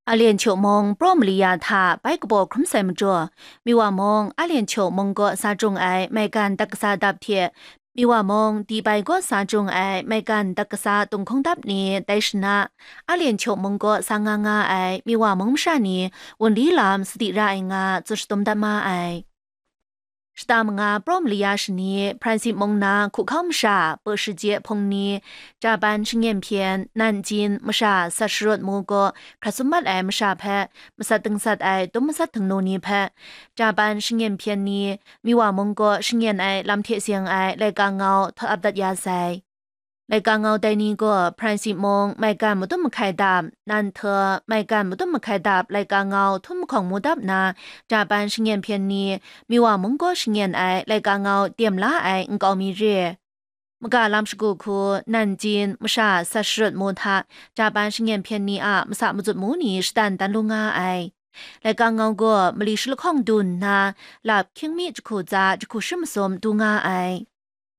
阿联酋蒙布罗姆利亚塔拜个波克姆塞姆着，米瓦蒙阿联酋蒙个撒种爱麦干达个撒达贴，米瓦蒙迪拜个撒种爱麦干达个撒东空达尼，但是呢，阿联酋蒙个撒nga nga爱米瓦蒙啥尼，温里拉姆斯蒂拉nga就是东达马爱。是大蒙啊，布罗姆利亚是你，潘西蒙那库考姆沙，波世界碰你，扎班是眼片，南京么沙，萨什罗木个，卡苏马来么沙拍，么沙登沙爱，都么沙腾努尼拍，扎班是眼片你，米瓦蒙个是眼爱，蓝铁线爱，来刚熬，他阿达亚塞。来刚เอาแต่นี้ก็พรานสิมงไม่การมุตุมไข่ดาบนั่นเธอไม่การมุตุมไข่ดาบ来刚เอาทุ่มของมุดับนาจาบันชิเงียนเพียนนี้มีว่ามงก็ชิเงียนไอ来刚เอาเตรียมละไออุงกอมีเร่มกาลามสกุคูนันจินมชาสัชรดมูทาจาบันชิเงียนเพียนนี้อะมสะมุจุดมูนี้สตันตันลุงาไอ来刚เอาก็มลิชลของดุนนาลาบคิงมีจคูจาจคูชิมสมดูงาไอ